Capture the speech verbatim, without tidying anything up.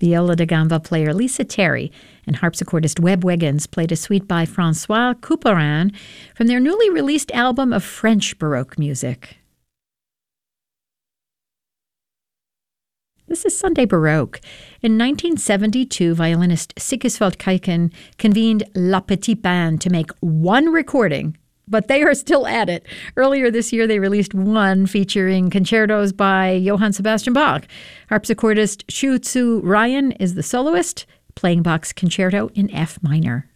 Viola da gamba player Lisa Terry and harpsichordist Webb Wiggins played a suite by Francois Couperin from their newly released album of French Baroque music. This is Sunday Baroque. In nineteen seventy-two, violinist Sigiswald Keiken convened La Petite Bande to make one recording, but they are still at it. Earlier this year, they released one featuring concertos by Johann Sebastian Bach. Harpsichordist Shu Tzu Ryan is the soloist, playing Bach's concerto in F minor.